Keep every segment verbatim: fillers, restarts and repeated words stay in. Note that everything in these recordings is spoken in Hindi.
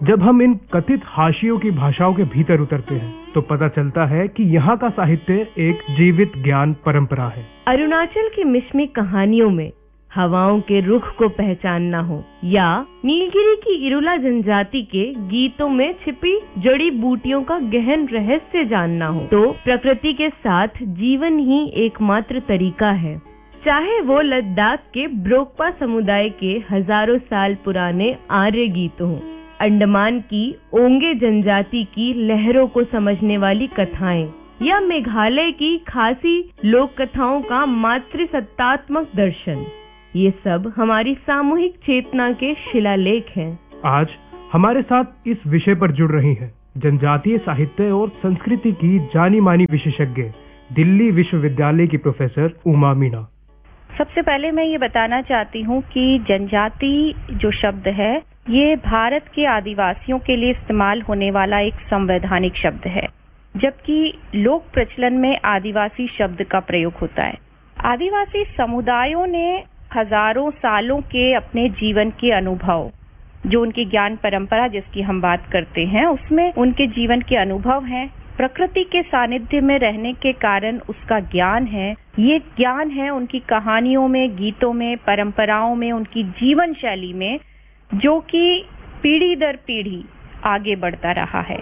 जब हम इन कथित हाशियों की भाषाओं के भीतर उतरते हैं तो पता चलता है कि यहाँ का साहित्य एक जीवित ज्ञान परंपरा है। अरुणाचल की मिश्मी कहानियों में हवाओं के रुख को पहचानना हो या नीलगिरी की इरुला जनजाति के गीतों में छिपी जड़ी बूटियों का गहन रहस्य जानना हो तो प्रकृति के साथ जीवन ही एकमात्र तरीका है। चाहे वो लद्दाख के ब्रोकपा समुदाय के हजारों साल पुराने आर्य गीत हों, अंडमान की ओंगे जनजाति की लहरों को समझने वाली कथाएं या मेघालय की खासी लोक कथाओं का मातृसत्तात्मक दर्शन, ये सब हमारी सामूहिक चेतना के शिलालेख हैं। आज हमारे साथ इस विषय पर जुड़ रही हैं जनजातीय साहित्य और संस्कृति की जानी मानी विशेषज्ञ दिल्ली विश्वविद्यालय की प्रोफेसर उमा मीणा। सबसे पहले मैं ये बताना चाहती हूँ कि जनजाति जो शब्द है ये भारत के आदिवासियों के लिए इस्तेमाल होने वाला एक संवैधानिक शब्द है, जबकि लोक प्रचलन में आदिवासी शब्द का प्रयोग होता है। आदिवासी समुदायों ने हजारों सालों के अपने जीवन के अनुभव, जो उनकी ज्ञान परंपरा जिसकी हम बात करते हैं, उसमें उनके जीवन के अनुभव हैं। प्रकृति के सानिध्य में रहने के कारण उसका ज्ञान है। ये ज्ञान है उनकी कहानियों में, गीतों में, परंपराओं में, उनकी जीवन शैली में, जो कि पीढ़ी दर पीढ़ी आगे बढ़ता रहा है।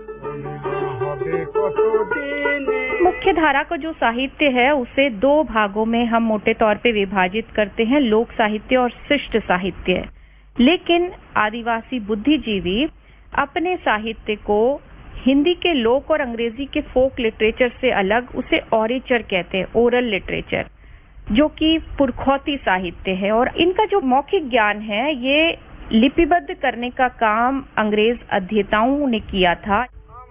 मुख्य धारा का जो साहित्य है उसे दो भागों में हम मोटे तौर पे विभाजित करते हैं, लोक साहित्य और शिष्ट साहित्य। लेकिन आदिवासी बुद्धिजीवी अपने साहित्य को हिंदी के लोक और अंग्रेजी के फोक लिटरेचर से अलग उसे ओरेचर कहते हैं, ओरल लिटरेचर, जो कि पुरखौती साहित्य है। और इनका जो मौखिक ज्ञान है ये लिपिबद्ध करने का काम अंग्रेज अध्येताओं ने किया था।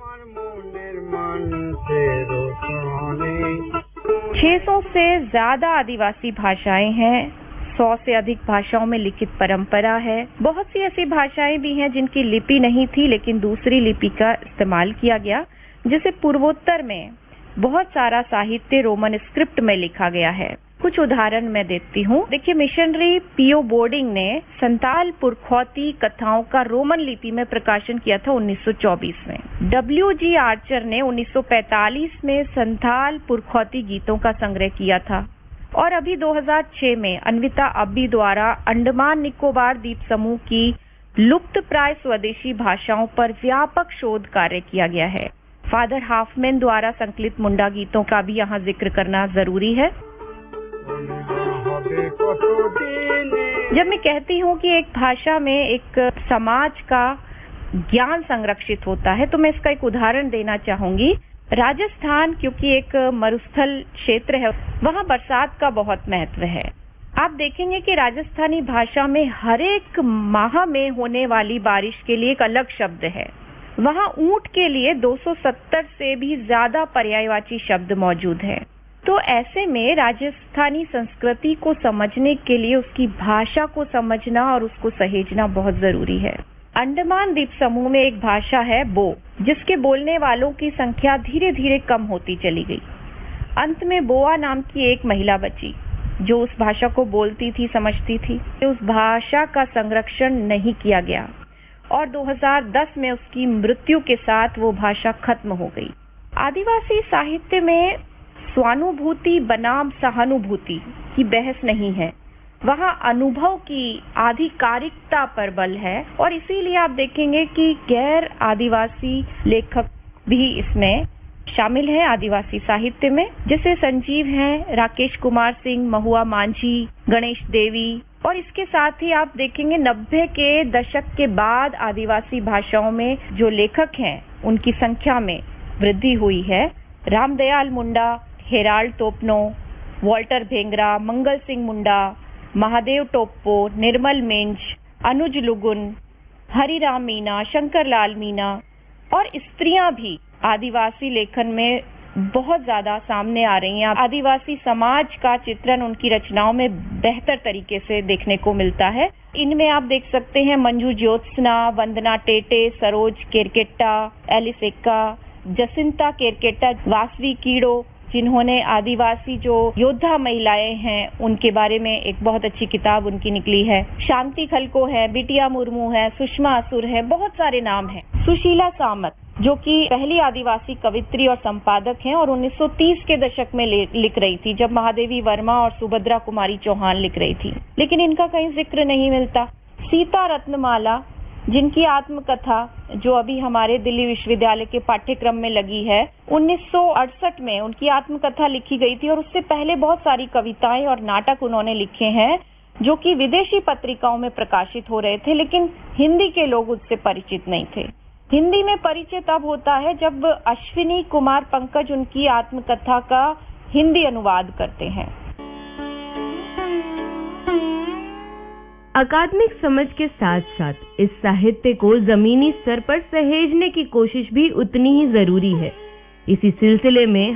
छह सौ से ज्यादा आदिवासी भाषाएं हैं, सौ से अधिक भाषाओं में लिखित परंपरा है। बहुत सी ऐसी भाषाएं भी हैं जिनकी लिपि नहीं थी लेकिन दूसरी लिपि का इस्तेमाल किया गया, जैसे पूर्वोत्तर में बहुत सारा साहित्य रोमन स्क्रिप्ट में लिखा गया है। कुछ उदाहरण मैं देती हूँ। देखिए, मिशनरी पीओ बोर्डिंग ने संताल पुरखौती कथाओं का रोमन लिपि में प्रकाशन किया था उन्नीस सौ चौबीस में। डब्ल्यू जी आर्चर ने उन्नीस सौ पैंतालीस में संताल पुरखौती गीतों का संग्रह किया था। और अभी दो हज़ार छह में अन्विता अब्बी द्वारा अंडमान निकोबार द्वीप समूह की लुप्त प्राय स्वदेशी भाषाओं पर व्यापक शोध कार्य किया गया है। फादर हाफमैन द्वारा संकलित मुंडा गीतों का भी यहाँ जिक्र करना जरूरी है। जब मैं कहती हूँ कि एक भाषा में एक समाज का ज्ञान संरक्षित होता है तो मैं इसका एक उदाहरण देना चाहूंगी। राजस्थान क्योंकि एक मरुस्थल क्षेत्र है, वहाँ बरसात का बहुत महत्व है। आप देखेंगे कि राजस्थानी भाषा में हर एक माह में होने वाली बारिश के लिए एक अलग शब्द है। वहाँ ऊंट के लिए दो सौ सत्तर से भी ज्यादा पर्यायवाची शब्द मौजूद है। तो ऐसे में राजस्थानी संस्कृति को समझने के लिए उसकी भाषा को समझना और उसको सहेजना बहुत जरूरी है। अंडमान द्वीप समूह में एक भाषा है बो, जिसके बोलने वालों की संख्या धीरे धीरे कम होती चली गई। अंत में बोआ नाम की एक महिला बची जो उस भाषा को बोलती थी, समझती थी। उस भाषा का संरक्षण नहीं किया गया और दो हज़ार दस में उसकी मृत्यु के साथ वो भाषा खत्म हो गई। आदिवासी साहित्य में स्वानुभूति बनाम सहानुभूति की बहस नहीं है, वहाँ अनुभव की आधिकारिकता पर बल है। और इसीलिए आप देखेंगे कि गैर आदिवासी लेखक भी इसमें शामिल हैं आदिवासी साहित्य में, जैसे संजीव हैं, राकेश कुमार सिंह, महुआ मांझी, गणेश देवी। और इसके साथ ही आप देखेंगे नब्बे के दशक के बाद आदिवासी भाषाओं में जो लेखक हैं उनकी संख्या में वृद्धि हुई है। रामदयाल मुंडा, हेराल्ड तोपनो, वॉल्टर भेंगरा, मंगल सिंह मुंडा, महादेव टोप्पो, निर्मल मिंज, अनुज लुगुन, हरिराम मीना, शंकर लाल मीना और स्त्रियां भी आदिवासी लेखन में बहुत ज्यादा सामने आ रही हैं। आदिवासी समाज का चित्रण उनकी रचनाओं में बेहतर तरीके से देखने को मिलता है। इनमें आप देख सकते हैं मंजू ज्योत्सना, वंदना टेटे, सरोज केरकेट्टा, एलिस एक्का, जसिंता केरकेट्टा, वासवी कीड़ो, जिन्होंने आदिवासी जो योद्धा महिलाएं हैं उनके बारे में एक बहुत अच्छी किताब उनकी निकली है। शांति खलको है, बिटिया मुर्मू है, सुषमा असुर है, बहुत सारे नाम हैं। सुशीला सामत जो कि पहली आदिवासी कवित्री और संपादक हैं और उन्नीस सौ तीस के दशक में लिख रही थी, जब महादेवी वर्मा और सुभद्रा कुमारी चौहान लिख रही थी, लेकिन इनका कहीं जिक्र नहीं मिलता। सीता रत्नमाला जिनकी आत्मकथा जो अभी हमारे दिल्ली विश्वविद्यालय के पाठ्यक्रम में लगी है, उन्नीस सौ अड़सठ में उनकी आत्मकथा लिखी गई थी और उससे पहले बहुत सारी कविताएं और नाटक उन्होंने लिखे हैं जो कि विदेशी पत्रिकाओं में प्रकाशित हो रहे थे, लेकिन हिंदी के लोग उससे परिचित नहीं थे। हिंदी में परिचय तब होता है जब अश्विनी कुमार पंकज उनकी आत्मकथा का हिंदी अनुवाद करते हैं। अकादमिक समझ के साथ साथ इस साहित्य को जमीनी स्तर पर सहेजने की कोशिश भी उतनी ही जरूरी है। इसी सिलसिले में